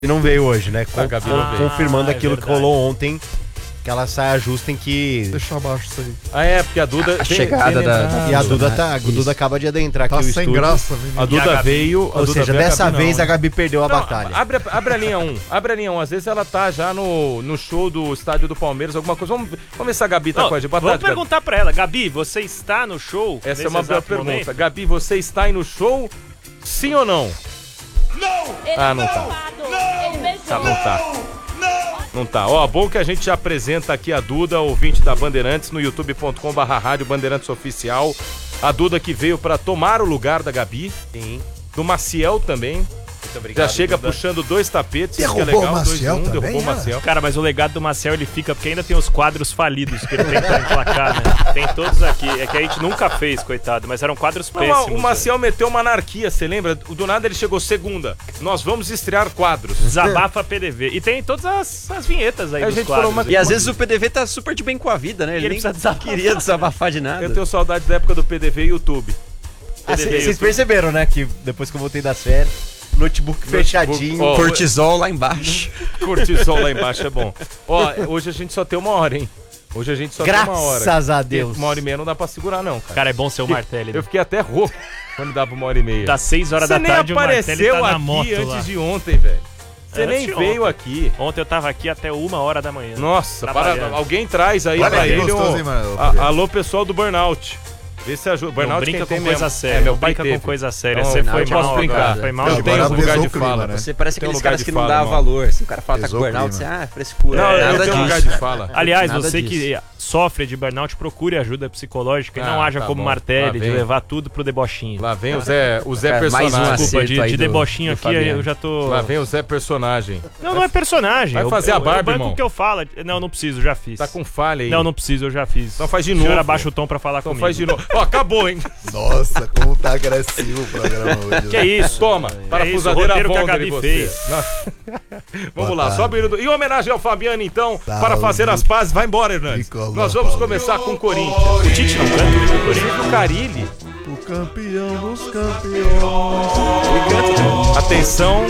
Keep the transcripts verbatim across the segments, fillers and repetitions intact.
E não veio hoje, né? A Gabi não veio. Confirmando Ah, é aquilo que verdade. rolou ontem. Que ela saia justa em que... Deixa abaixo isso aí. Ah, é, porque a Duda... A chegada da- lembrado. E a Duda, tá, a Duda acaba de adentrar Tá aqui no sem estúdio. graça, menino. A Duda E a Gabi? veio... a Ou Duda seja, veio, a dessa Gabi vez não, a Gabi perdeu a Não, batalha. Abre, a- abre a linha um, abre a linha um. Às vezes ela tá já no, no show do estádio do Palmeiras, alguma coisa. Vamos, vamos ver se a Gabi tá Não, com a gente. Boa vamos tarde, Gabi. perguntar pra ela. Gabi, você está no show? Essa nesse é uma boa exato pergunta. momento? Gabi, você está aí no show? Sim ou não? Ele Ah, não tá. safado, Ele beijou. Tá, não tá. Não tá. Ó, bom que a gente já apresenta aqui a Duda, ouvinte da Bandeirantes, no youtube ponto com barra rádio Bandeirantes Oficial. A Duda que veio pra tomar o lugar da Gabi. Sim. Do Maciel também. Muito obrigado, Já chega Duda. puxando dois tapetes, isso que é Derrubou legal. o Maciel dois, um, também, derrubou o né? Maciel. Cara, mas o legado do Maciel ele fica porque ainda tem os quadros falidos que ele tentou emplacar, né? Tem todos aqui. É que a gente nunca fez, coitado, mas eram quadros Não, péssimos. o Maciel meteu uma anarquia, você lembra? Do nada ele chegou segunda. Nós vamos estrear quadros. Desabafa P D V. E tem todas as, as vinhetas aí A dos gente quadros. falou uma- E às vezes o P D V tá super de bem com a vida, né? ele Ele, nem precisa desabafar. queria desabafar de nada. Eu tenho saudade da época do P D V e YouTube. Ah, P D V, Vocês YouTube. perceberam, né? Que depois que eu voltei das férias, notebook fechadinho. Ó, Cortisol lá embaixo. Cortisol lá embaixo é bom. Ó, hoje a gente só tem uma hora, hein? Hoje a gente só tem uma hora. Graças a Deus. Uma hora e meia não dá pra segurar, não, cara. Cara, é bom ser o Martelli. Eu fiquei até rouco quando dava uma hora e meia. Das seis horas Você da nem tarde o Martelli apareceu tá na aqui moto antes lá. de ontem, velho. Você É, nem antes de veio ontem. aqui. Ontem eu tava aqui até uma hora da manhã. Nossa, para, Trabalhando. alguém traz aí Olha pra que ele gostoso, um... hein, mano, A- Fabiano? Alô, pessoal do Burnout. Vê se ajuda. Não Burnout brinca quem tem com coisa mesmo. séria. É, meu não pai brinca teve. com coisa séria. Então, Você não, foi eu posso mal brincar. agora. Foi mal. Eu Agora tenho pesou lugar o de clima, fala. né? Você parece Tem um aqueles lugar caras de que não fala, dá irmão. valor. Assim, o cara fala tá Pesou com o burnout, clima. você, ah, frescura. Não, eu nada tenho disso. lugar de fala. Aliás, Nada você disso. que sofre de burnout, procure ajuda psicológica e Ah, não haja tá como bom. Lá Martelli de vem. levar tudo pro debochinho. Lá vem o Zé, o Zé Cara, mais um personagem. acerto. Desculpa, de, aí de do- debochinho do aqui Fabiano. eu já tô... Lá vem o Zé personagem. Não, não é personagem. Vai Eu- fazer a eu- barba, eu banco irmão. o que eu falo. Não, não preciso, já fiz. Tá com falha aí. Não, não preciso, eu já fiz. Então faz de O senhor novo. abaixa o tom pra falar Então comigo. faz de novo. Ó, acabou, hein? Nossa, como tá agressivo o programa hoje. Que é isso? Toma, É isso, o parafusadeira roteiro que a Vonda Gabi de você. fez. Vamos Boa lá, tarde. sobe o hino. Em homenagem ao Fabiano, então, Salve. para fazer as pazes. Vai embora, Hernandes. Nicolau Nós vamos Paulo. começar com o Corinthians. O Tite não canta o Corinthians? Inclusive o Carilli. O campeão dos campeões. Atenção,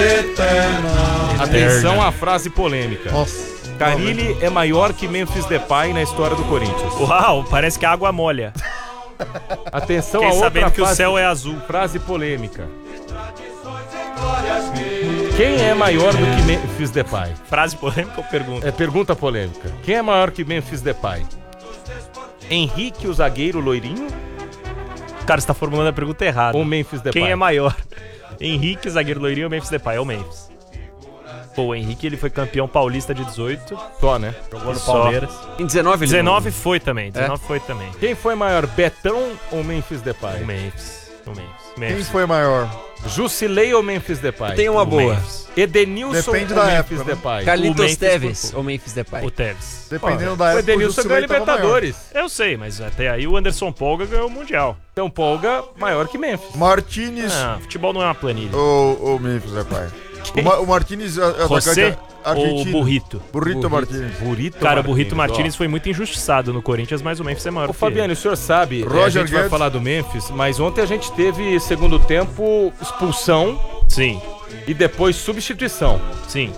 Eterna. atenção à frase polêmica. Nossa. Carilli é maior que Memphis Depay na história do Corinthians. Uau, parece que a água molha. Atenção a Fiquei outra sabendo que o frase, céu é azul. frase polêmica. Quem é maior do que Memphis Depay? Frase polêmica ou pergunta? É pergunta polêmica. Quem é maior que Memphis Depay? Henrique, o zagueiro loirinho, Cara, você tá formulando a pergunta errada. ou Memphis Depay? Quem é maior? Henrique, zagueiro loirinho ou Memphis Depay? É o Memphis. Pô, o Henrique ele foi campeão paulista de dezoito. Só, né? Jogou no Só. Palmeiras. Em dezenove, ele dezenove foi também. dezenove É? foi também. Quem foi maior, Betão ou Memphis Depay? O Memphis. O Memphis. Quem Memphis. foi maior? Jusilei ou Memphis Depay? Tem uma O boa. Memphis. Edenilson Depende ou da Memphis época, né? Depay? O Carlitos Memphis Teves foi- ou Memphis Depay? O Tevez. Dependendo da O época, Edenilson ganhou a Jusilei tava maior. Libertadores. Eu sei, mas até aí o Anderson Polga ganhou o Mundial. Então Polga maior que Memphis. Martínez Ah, futebol não é uma planilha. ou, ou Memphis, Depay? O, Ma o Martínez é atacante José ou argentino. Burrito? Burrito Martínez. Burrito Cara, o Burrito Martínez, Martínez foi muito injustiçado no Corinthians, mas o Memphis é maior Ô que Fabiano, ele. o senhor sabe, é, a Roger gente vai Guedes. falar do Memphis, mas ontem a gente teve, segundo tempo, expulsão Sim, e depois substituição. sim,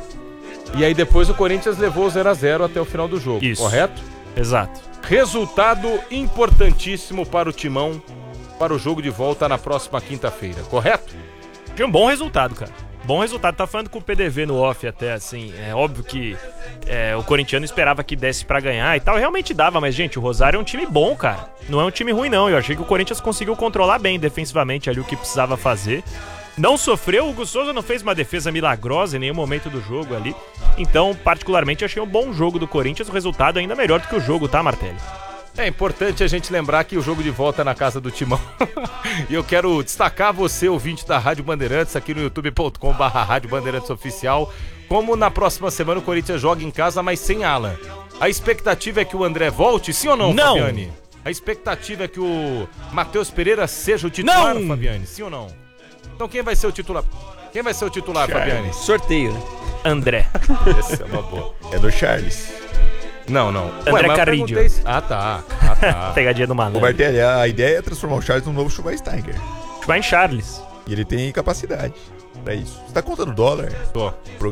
E aí depois o Corinthians levou zero a zero até o final do jogo, Isso. correto? exato. Resultado importantíssimo para o Timão, para o jogo de volta na próxima quinta-feira, correto? Foi um bom resultado, cara. Bom resultado. Tá falando com o P D V no off até, assim. É óbvio que é, o corintiano esperava que desse pra ganhar e tal. Realmente dava, mas, gente, o Rosário é um time bom, cara. Não é um time ruim, não. Eu achei que o Corinthians conseguiu controlar bem defensivamente ali o que precisava fazer. Não sofreu, o Hugo Souza não fez uma defesa milagrosa em nenhum momento do jogo ali. Então, particularmente, achei um bom jogo do Corinthians. O resultado ainda melhor do que o jogo, tá, Martelli? É importante a gente lembrar que o jogo de volta é na casa do Timão. E eu quero destacar você, ouvinte da Rádio Bandeirantes, aqui no youtube ponto com barra Rádio Bandeirantes Oficial, como na próxima semana o Corinthians joga em casa, mas sem Alan. A expectativa é que o André volte, sim ou não, Não. Fabiane? A expectativa é que o Matheus Pereira seja o titular, Não. Fabiane, sim ou não? Então quem vai ser o titular? Quem vai ser o titular, Fabiane? Sorteio, né? André. Essa é uma boa. É do Charles. Não, não. André mas eu Carrillo. perguntei se- Ah, tá. Ah, tá. Pegadinha do O malandro. Martelli, a ideia é transformar o Charles num novo Schweinsteiger. Vai em Charles. E ele tem capacidade. É isso. Você tá contando dólar? Tô.